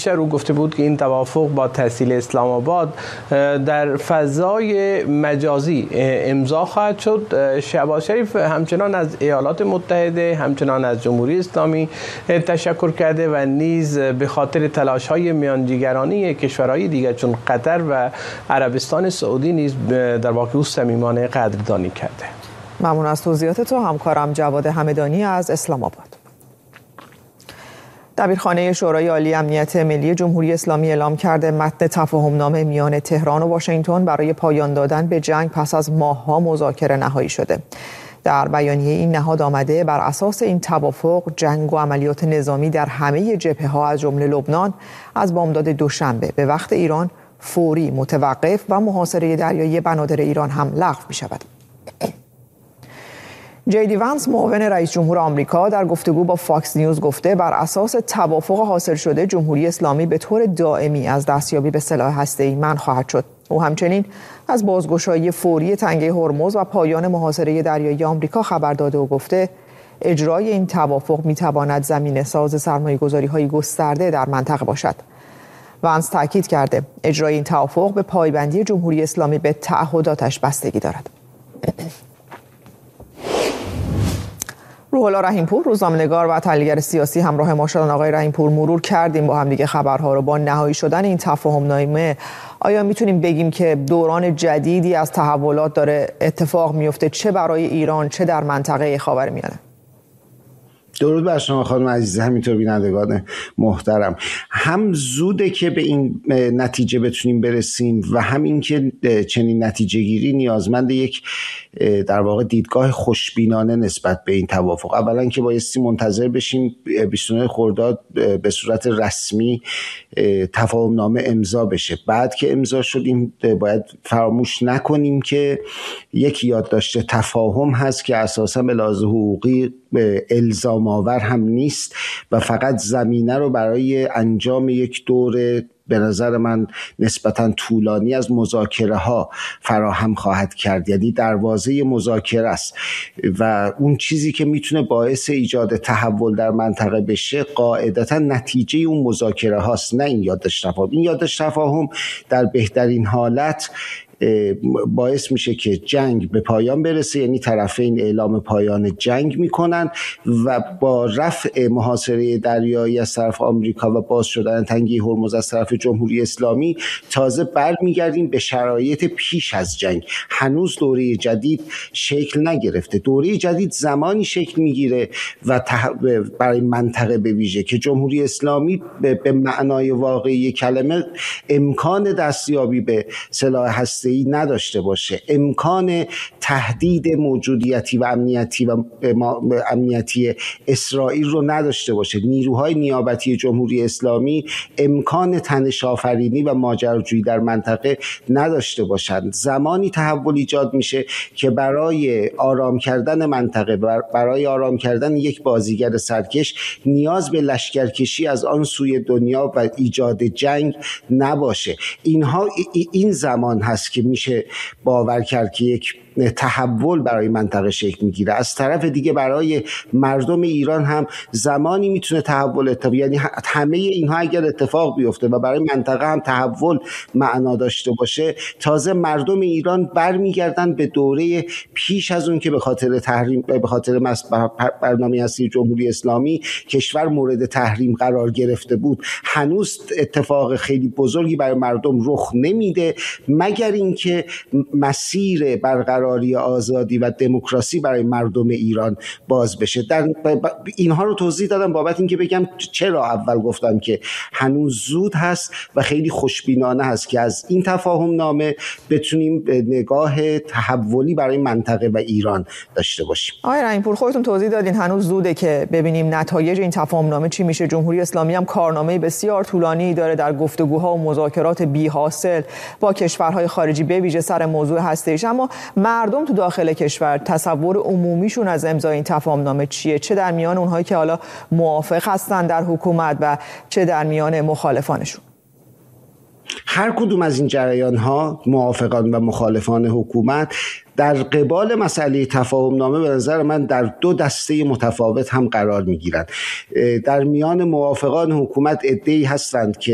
بیشتر او گفته بود که این توافق با تحصیل اسلام آباد در فضای مجازی امضا خواهد شد. شهباز شریف همچنان از ایالات متحده، همچنان از جمهوری اسلامی تشکر کرده و نیز به خاطر تلاش‌های میانجیگرانی کشورهای دیگر چون قطر و عربستان سعودی نیز در واقع او صمیمانه قدردانی کرده. ممنون از توضیحات تو همکارم جواد همدانی از اسلام آباد. دبیرخانه شورای عالی امنیت ملی جمهوری اسلامی اعلام کرده متن تفاهم‌نامه میان تهران و واشنگتن برای پایان دادن به جنگ پس از ماه‌ها مذاکره نهایی شده. در بیانیه این نهاد آمده بر اساس این توافق جنگ و عملیات نظامی در همه جبهه‌ها از جمله لبنان از بامداد دوشنبه به وقت ایران فوری متوقف و محاصره دریایی بنادر ایران هم لغو می‌شود. جی دی وانس معاون رئیس جمهور آمریکا در گفتگو با فاکس نیوز گفته بر اساس توافق حاصل شده جمهوری اسلامی به طور دائمی از دستیابی به سلاح هسته‌ای منع خواهد شد. او همچنین از بازگشایی فوری تنگه هرمز و پایان محاصره دریایی آمریکا خبر داده و گفته اجرای این توافق می‌تواند زمینه‌ساز سرمایه‌گذاری‌های گسترده در منطقه باشد. وانس تاکید کرده اجرای این توافق به پایبندی جمهوری اسلامی به تعهداتش بستگی دارد. روح‌الله رحیم‌پور روزنامه‌نگار و تحلیلگر سیاسی همراه ما شدن. آقای رحیم‌پور، مرور کردیم با هم دیگه خبرها رو. با نهایی شدن این تفاهم‌نامه آیا میتونیم بگیم که دوران جدیدی از تحولات داره اتفاق میفته، چه برای ایران چه در منطقه خاورمیانه؟ درود بر شما خانم عزیزه، همینطور بینندگان محترم. هم زوده که به این نتیجه بتونیم برسیم و همین که چنین نتیجه گیری نیازمند یک در واقع دیدگاه خوشبینانه نسبت به این توافق. اولا که بایستی منتظر بشیم 29 خرداد به صورت رسمی تفاهم‌نامه امضا بشه. بعد که امضا شدیم باید فراموش نکنیم که یک یادداشت تفاهم هست که اساسا به لحاظ حقوقی الزام آور هم نیست و فقط زمینه رو برای انجام یک دور به نظر من نسبتاً طولانی از مذاکره ها فراهم خواهد کرد. یعنی دروازه مذاکره است و اون چیزی که میتونه باعث ایجاد تحول در منطقه بشه قاعدتاً نتیجه اون مذاکره هاست، نه این یادداشت تفاهم. این یادداشت تفاهم در بهترین حالت باعث میشه که جنگ به پایان برسه، یعنی طرفین اعلام پایان جنگ میکنن و با رفع محاصره دریایی از طرف آمریکا و باز شدن تنگه هرمز از طرف جمهوری اسلامی تازه برمیگردیم به شرایط پیش از جنگ. هنوز دوره جدید شکل نگرفته. دوره جدید زمانی شکل میگیره و برای منطقه به ویژه که جمهوری اسلامی به معنای واقعی کلمه امکان دستیابی به سلاح هسته‌ای نداشته باشه، امکان تهدید موجودیتی و امنیتی اسرائیل رو نداشته باشه، نیروهای نیابتی جمهوری اسلامی امکان تنش آفرینی و ماجراجویی در منطقه نداشته باشند. زمانی تحول ایجاد میشه که برای آرام کردن منطقه، برای آرام کردن یک بازیگر سرکش نیاز به لشکرکشی از آن سوی دنیا و ایجاد جنگ نباشه. این زمان هست که میشه باور کرد که یک تحول برای منطقه شکل میگیره. از طرف دیگه برای مردم ایران هم زمانی میتونه تحول یعنی همه اینها اگر اتفاق بیفته و برای منطقه هم تحول معنا داشته باشه، تازه مردم ایران برمیگردن به دوره پیش از اون که به خاطر برنامه هسته جمهوری اسلامی کشور مورد تحریم قرار گرفته بود. هنوز اتفاق خیلی بزرگی برای مردم رخ نمیده مگر اینکه مسیر برقراری آزادی و دموکراسی برای مردم ایران باز بشه. در اینها رو توضیح دادم بابت اینکه بگم چرا اول گفتم که هنوز زود هست و خیلی خوشبینانه هست که از این تفاهم نامه بتونیم نگاه تحولی برای منطقه و ایران داشته باشیم. آقای رحیم‌پور، خودتون توضیح دادین هنوز زوده که ببینیم نتایج این تفاهم نامه چی میشه. جمهوری اسلامی هم کارنامه بسیار طولانی داره در گفتگوها و مذاکرات بی حاصل با کشورهای خارجی به ویژه سر موضوع هسته‌ایش. اما مردم تو داخل کشور تصور عمومیشون از امضای این تفاهم نامه چیه؟ چه در میان اونهایی که حالا موافق هستن در حکومت و چه در میان مخالفانشون؟ هر کدوم از این جریان ها، موافقان و مخالفان حکومت، در قبال مسئله تفاهم نامه به نظر من در دو دسته متفاوت هم قرار می گیرند. در میان موافقان حکومت عده‌ای هستند که